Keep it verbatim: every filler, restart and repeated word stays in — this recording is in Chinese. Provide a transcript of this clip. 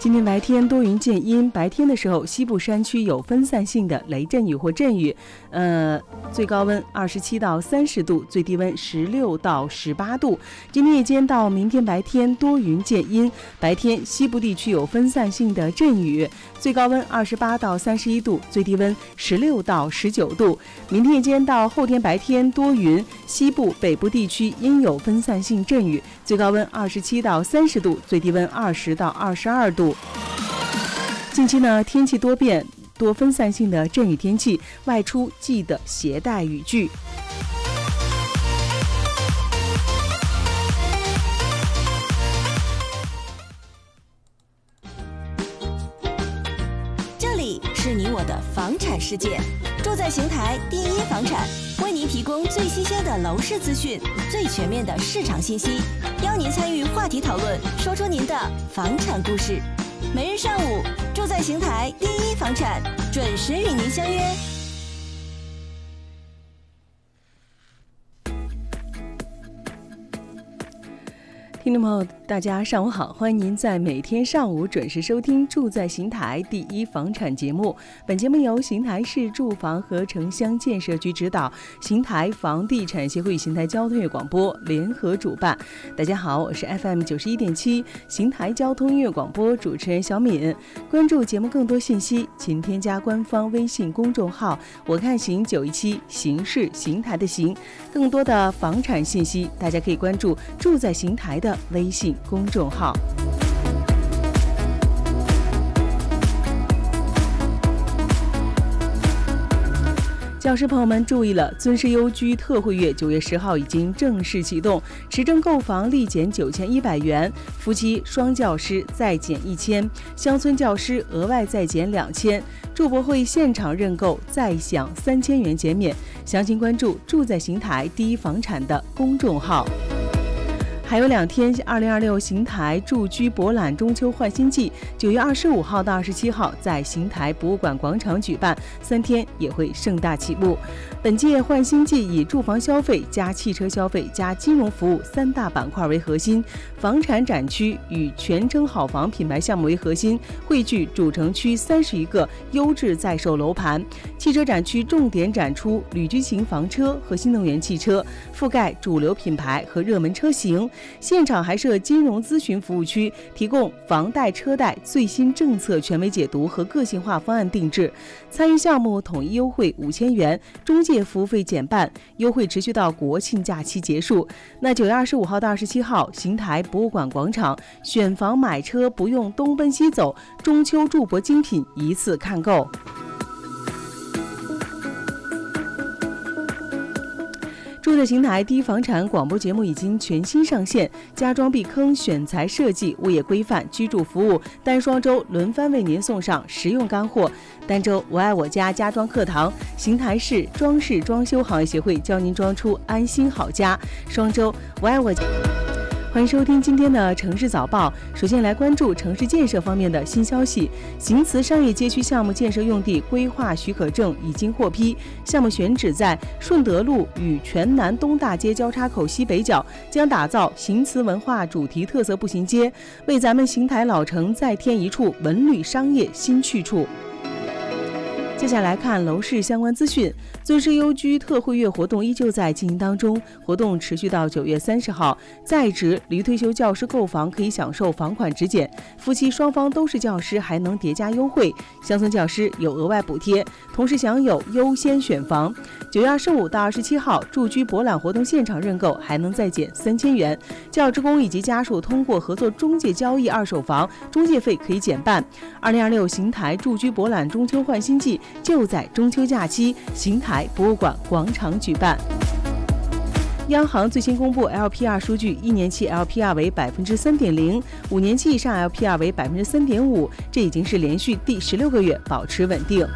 今天白天多云见阴，白天的时候西部山区有分散性的雷阵雨或阵雨，呃，最高温二十七到三十度，最低温十六到十八度。今天夜间到明天白天多云见阴，白天西部地区有分散性的阵雨，最高温二十八到三十一度，最低温十六到十九度。明天夜间到后天白天多云，西部、北部地区应有分散性阵雨，最高温二十七到三十度，最低温二十到二十二度。近期呢，天气多变，多分散性的阵雨天气，外出记得携带雨具。 这里是你我的房产世界，住在邢台第一房产，为您提供最新鲜的楼市资讯，最全面的市场信息，邀您参与话题讨论，说出您的房产故事。每日上午，住在邢台第一房产，准时与您相约。 听众朋友，大家上午好，欢迎您在每天上午准时收听《住在邢台第一房产》节目。本节目由邢台市住房和城乡建设局指导，邢台房地产协会与邢台交通业广播联合主办。大家好，我是 F M 九十一点七邢台交通音乐广播主持人小敏。关注节目更多信息，请添加官方微信公众号“我看邢九一七”，邢是邢台的邢。更多的房产信息，大家可以关注“住在邢台”的微信公众号。教师朋友们注意了，尊师优居特惠月九月十号已经正式启动，持证购房立减九千一百元，夫妻双教师再减一千，乡村教师额外再减两千，住博会现场认购再享三千元减免。详情关注住在邢台第一房产的公众号。还有两天，二零二六邢台住居博览中秋换新季，九月二十五号到二十七号在邢台博物馆广场举办，三天也会盛大启幕。本届换新季以住房消费加汽车消费加金融服务三大板块为核心，房产展区与全称好房品牌项目为核心，汇聚主城区三十余个优质在售楼盘。汽车展区重点展出旅居型房车和新能源汽车，覆盖主流品牌和热门车型。现场还设金融咨询服务区，提供房贷车贷最新政策权威解读和个性化方案定制。参与项目统一优惠五千元，中介服务费减半，优惠持续到国庆假期结束。那九月二十五号到二十七号，邢台博物馆广场选房买车不用东奔西走，中秋住博精品一次看购。住在邢台第一房产广播节目已经全新上线，家装避坑、选材设计、物业规范、居住服务，单双周轮番为您送上实用干货。单周我爱我家家装课堂，邢台市装饰装修行业协会教您装出安心好家。双周我爱我家。欢迎收听今天的城市早报。首先来关注城市建设方面的新消息。邢祠商业街区项目建设用地规划许可证已经获批，项目选址在顺德路与全南东大街交叉口西北角，将打造邢祠文化主题特色步行街，为咱们邢台老城再添一处文旅商业新去处。接下来看楼市相关资讯。尊师优居特惠月活动依旧在进行当中，活动持续到九月三十号。在职离退休教师购房可以享受房款直减，夫妻双方都是教师还能叠加优惠，乡村教师有额外补贴，同时享有优先选房。九月二十五到二十七号，住居博览活动现场认购还能再减三千元。教职工以及家属通过合作中介交易二手房，中介费可以减半。二零二六邢台住居博览中秋换新季就在中秋假期，邢台博物馆广场举办。央行最新公布 L P R 数据，一年期 L P R 为百分之三点零，五年期以上 L P R 为百分之三点五，这已经是连续第十六个月保持稳定。